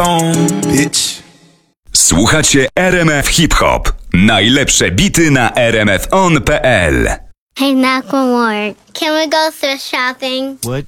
bitch. Słuchacie RMF Hip Hop. Najlepsze bity na rmfon.pl. Hey, Macklemore, can we go thrift shopping? What?